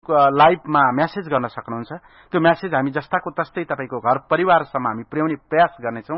लाइभमा message गर्न सक्नुहुन्छ। त्यो मेसेज हामी जस्ताको तस्तै तपाईको घर परिवारसम्म हामी पुर्याउने प्रयास गर्नेछौं।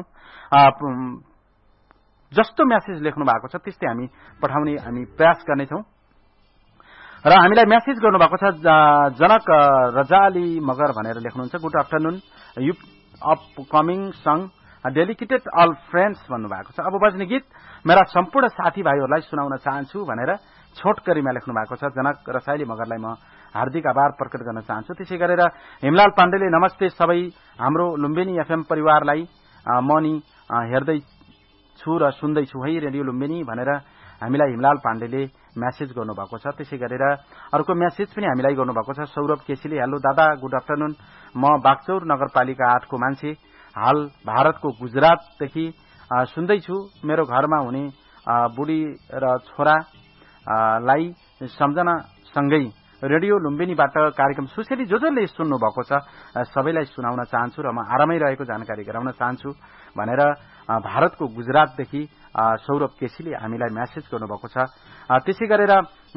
जस्तो मेसेज लेख्नु भएको छ त्यस्तै हामी पठाउने हामी प्रयास गर्नेछौं। र हामीलाई मेसेज गर्नुभएको छ जनक रजाली मगर भनेर लेख्नुहुन्छ। Good afternoon, you upcoming song dedicated all friends भन्नुभएको छ। अब बज्ने गीत मेरा सम्पूर्ण साथीभाइहरूलाई सुनाउन चाहन्छु भनेर छोटकरीमा लेख्नु भएको छ। जनक रसाइली मगरलाई म हार्दिक आभार प्रकट गर्न चाहन्छु। त्यसै गरेर हिमलाल पाण्डेले नमस्ते सबै हाम्रो लुम्बिनी एफएम परिवारलाई म नि हेर्दै छु र सुन्दै छु है रेडियो लुम्बिनी भनेर हामीलाई हिमलाल पाण्डेले मेसेज गर्नुभएको छ। त्यसै गरेर अर्को मेसेज पनि हामीलाई गर्नुभएको छ सौरभ केसीले। हेलो दादा, गुड आफ्टरनुन, म बागचौर नगरपालिका 8 को मान्छे, हाल भारतको गुजरातदेखि सुन्दैछु। मेरो घरमा हुने बुढी र छोरालाई सम्झनासँगै रेडियो लुम्बिनीबाट कार्यक्रम सुसेली जसले सुन्नु भएको छ सबैलाई सुनाउन चाहन्छु र म आरामै रहेको जानकारी गराउन चाहन्छु भनेर भारतको गुजरातदेखि सौरभ केसीले हामीलाई मेसेज गर्नुभएको छ। त्यसै गरेर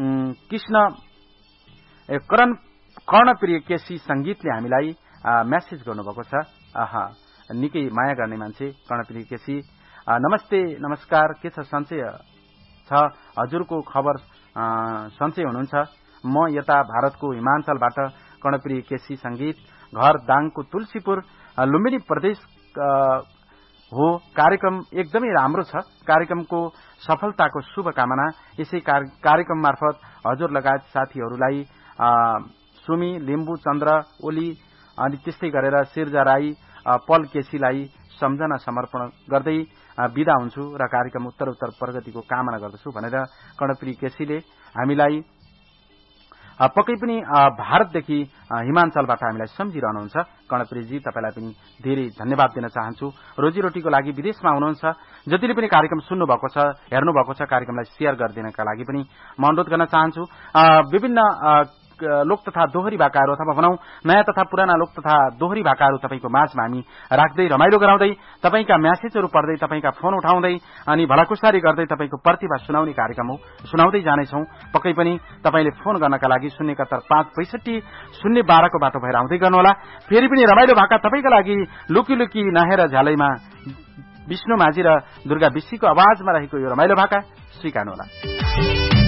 कर्णप्रिय केसी संगीतले हामीलाई मेसेज गर्नुभएको छ। निकै माया गर्ने मान्छे कर्णप्रिय केसी। नमस्ते, नमस्कार, के छ सन्चय छ? हजुरको खबर सन्चय हुनुहुन्छ? म यता भारतको हिमाञ्चलबाट कर्णप्रिय केसी संगीत, घर दाङको तुलसीपुर, लुम्बिनी प्रदेश हो। कार्यक्रम एकदमै राम्रो छ। कार्यक्रमको सफलताको शुभकामना। यसै कार्यक्रम मार्फत हजुर लगायत साथीहरूलाई सुमी, लिम्बु, चन्द्र ओली अनि त्यस्तै गरेर सिर्जा राई, पल केसीलाई सम्झना समर्पण गर्दै बिदा हुन्छु र कार्यक्रम उत्तर प्रगतिको कामना गर्दछु भनेर कर्णप्रिय केसीले हामीलाई पक्कै पनि भारतदेखि हिमाञ्चलबाट हामीलाई सम्झिरहनुहुन्छ। कर्णप्रियजी, तपाईलाई पनि धेरै धन्यवाद दिन चाहन्छु। रोजीरोटीको लागि विदेशमा हुनुहुन्छ, जतिले पनि कार्यक्रम सुन्नु भएको छ, हेर्नु भएको छ, कार्यक्रमलाई शेयर गरिदिनका लागि पनि म अनुरोध गर्न चाहन्छु। विभिन्न लोक तथा दोहोरी भाकाहरू अथवा भनौं नयाँ तथा पुराना लोक तथा दोहोरी भाकाहरू तपाईको माझमा हामी राख्दै रमाइलो गराउँदै तपाईका म्यासेजहरू पढ्दै तपाईका फोन उठाउँदै अनि भलाकुसारी गर्दै तपाईको प्रतिभा सुनाउने कार्यक्रम हो, सुनाउँदै जानेछौं। पक्कै पनि तपाईले फोन गर्नका लागि 071 65 012 को बाटो भएर आउँदै गर्नुहोला। फेरि पनि रमाइलो भाका तपाईका लागि लुकी लुकी नहेर झ्यालैमा विष्णु माझी र दुर्गा विशीको आवाजमा रहेको यो रमाइलो भाका स्वीकार्नुहोला।